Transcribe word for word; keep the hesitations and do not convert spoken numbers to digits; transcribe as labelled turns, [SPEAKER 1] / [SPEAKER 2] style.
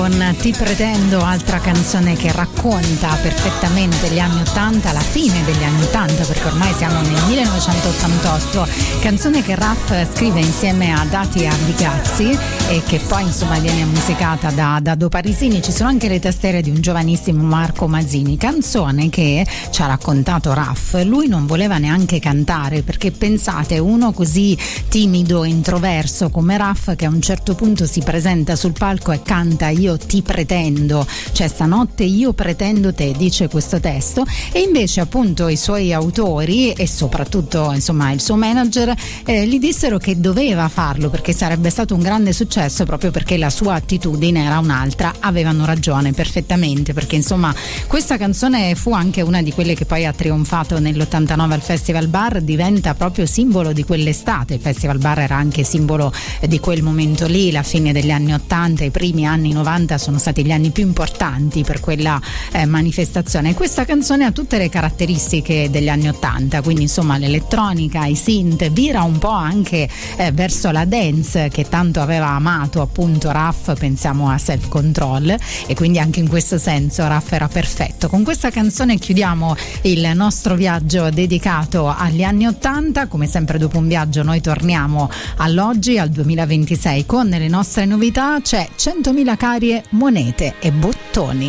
[SPEAKER 1] Con Ti pretendo, altra canzone che racconta perfettamente gli anni ottanta, la fine degli anni ottanta, perché ormai siamo nel millenovecentottantotto, canzone che Raf scrive insieme a Dati Ardicazzi e che poi insomma viene musicata da Dado Parisini. Ci sono anche le tastiere di un giovanissimo Marco Masini, canzone che ci ha raccontato Raf, lui non voleva neanche cantare, perché pensate, uno così timido, introverso come Raf, che a un certo punto si presenta sul palco e canta Io ti pretendo, cioè stanotte io pretendo te, dice questo testo, e invece appunto i suoi autori e soprattutto insomma il suo manager eh, gli dissero che doveva farlo perché sarebbe stato un grande successo, proprio perché la sua attitudine era un'altra. Avevano ragione perfettamente, perché insomma questa canzone fu anche una di quelle che poi ha trionfato nell'ottantanove al Festival Bar, diventa proprio simbolo di quell'estate. Il Festival Bar era anche simbolo di quel momento lì, la fine degli anni ottanta, i primi anni novanta sono stati gli anni più importanti per quella eh, manifestazione. Questa canzone ha tutte le caratteristiche degli anni ottanta, quindi insomma l'elettronica, i synth, vira un po' anche eh, verso la dance che tanto aveva amato appunto Raf, pensiamo a Self Control, e quindi anche in questo senso Raf era perfetto. Con questa canzone chiudiamo il nostro viaggio dedicato agli anni ottanta. Come sempre dopo un viaggio noi torniamo all'oggi, al duemilaventisei, con le nostre novità. C'è centomila carie, monete e bottoni.